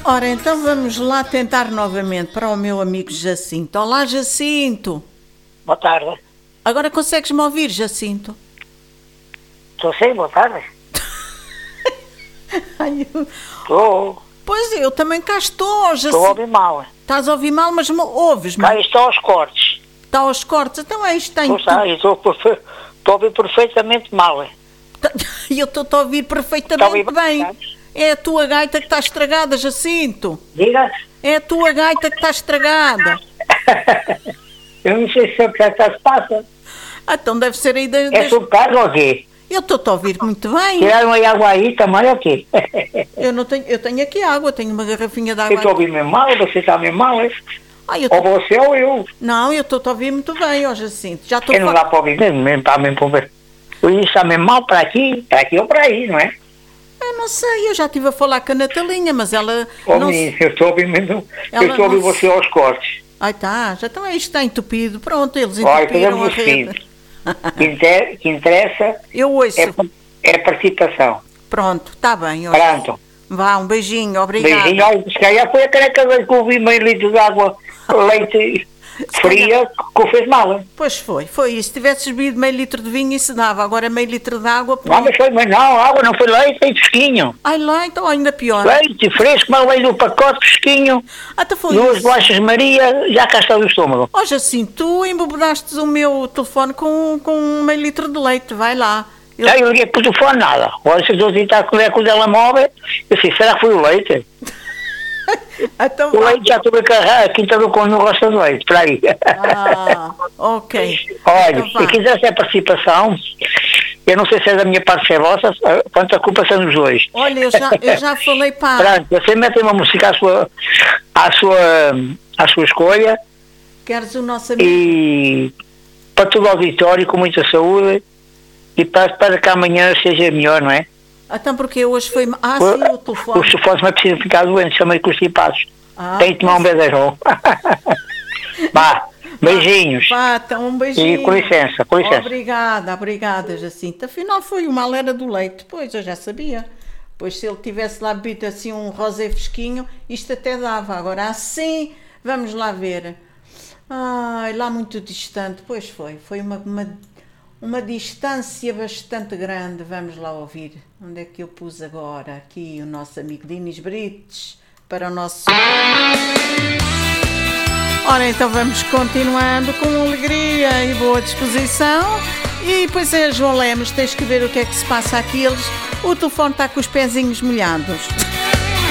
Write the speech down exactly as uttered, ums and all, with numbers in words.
Ora, então vamos lá tentar novamente para o meu amigo Jacinto. Olá, Jacinto. Boa tarde. Agora consegues-me ouvir, Jacinto? Estou sim, boa tarde. Ai, eu... Estou. Pois eu também cá estou, Jacinto. Estou a ouvir mal. Estás a ouvir mal, mas me ouves-me. Cá estão aos cortes. Está aos cortes, então é isto. Tem Estou, estou, estou a ouvir perfeitamente mal. E eu estou a ouvir perfeitamente Está a ouvir bem. É a tua gaita que está estragada, Jacinto. Diga? É a tua gaita que está estragada. Eu não sei se é o que é que se passa. Ah, então deve ser aí das... É subcarga ou o quê? Eu estou a ouvir muito bem. Tiraram aí água aí também ou o quê? Eu não tenho, eu tenho aqui água, tenho uma garrafinha de água. Eu estou a ouvir mesmo mal, você está mesmo mal, é? Ai, eu Ou tô... você ou eu. Não, eu estou a ouvir muito bem, ó Jacinto. Já estou Eu não fa- dá para ouvir mesmo, mesmo está mesmo para ver. O isso está mesmo mal para aqui, para aqui ou para aí, não é? Eu não sei, eu já estive a falar com a Natalinha, mas ela... Ô não menino, se... eu estou a ouvir mesmo, Ela eu estou a ouvir não você aos cortes. Ai, tá, já então isto está entupido. Pronto, eles Olha, entupiram fazemos a o rede. seguinte, que inter- que interessa Eu ouço. é, é a participação. Pronto, está bem. ó. Pronto. Vá, um beijinho, obrigada. Beijinho, olha, se calhar foi a caneca de leite que eu vi meio litro de água, leite fria, que o fez mal. Hein? Pois foi, foi isso. Se tivesses bebido meio litro de vinho, isso dava. Agora meio litro de água, Não, pronto. mas foi, mas não, água não foi leite, leite fresquinho. Ai lá, então ainda pior. Leite fresco, mas leite do pacote fresquinho, Até foi duas isso. bolachas Maria, já cá está o estômago. Ó Jacinto, tu embebedastes o meu telefone com, com meio litro de leite, vai lá. Eu... Já eu liguei por telefone, nada. Olha, se eu estou a com o telemóvel, eu disse, será que foi o leite? Então, O leite já estou a carregar, a quinta do Conde não gosta de leite, para aí. Ah, ok. Olha, Então vá. se quiser ser participação, eu não sei se é da minha parte, se é vossa, quanto a culpa são dos dois. Olha, eu já, eu já falei para... Pronto, você mete uma música à sua, à sua, à sua escolha Queres o nosso amigo? e para todo o auditório, com muita saúde e para, para que amanhã seja melhor, não é? Então porque hoje foi... Ah, sim, o telefone. Os telefones não é preciso ficar doentes, chamei constipados. Ah, Tem que tomar um bezeirão. Vá, beijinhos. Vá, então um beijinho. E com licença, com licença. Obrigada, obrigada, Jacinto. Afinal foi o mal era do leite. Pois, eu já sabia. Pois se ele tivesse lá bebido assim um rosé fresquinho, isto até dava. Agora assim, vamos lá ver. Ai, lá muito distante. Pois foi, foi uma, uma, uma distância bastante grande. Vamos lá ouvir. Onde é que eu pus agora? Aqui o nosso amigo Dinis Brites para o nosso... Ora, então vamos continuando com alegria e boa disposição. E pois é, João Lemos, tens que ver o que é que se passa aqui. Eles, o telefone está com os pezinhos molhados.